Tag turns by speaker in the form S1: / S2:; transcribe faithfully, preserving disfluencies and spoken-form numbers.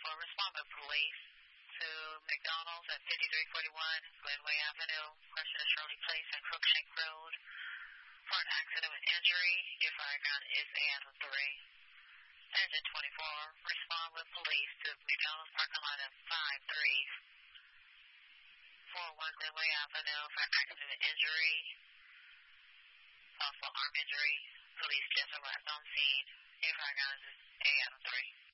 S1: four, respond with police to McDonald's at fifty-three forty-one Glenway Avenue, question of Shirley Place and Crookshank Road for an accident with injury. Your fire count is A F three. Engine twenty-four, respond with police to McDonald's parking lot at five three four one Glenway Avenue for accident with injury. Possible arm injury. Police just arrived on scene. Your fire count is A F three.